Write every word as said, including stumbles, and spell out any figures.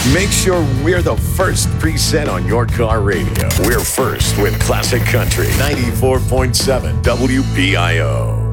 Make sure we're the first preset on your car radio. We're first with Classic Country ninety-four point seven W P I O.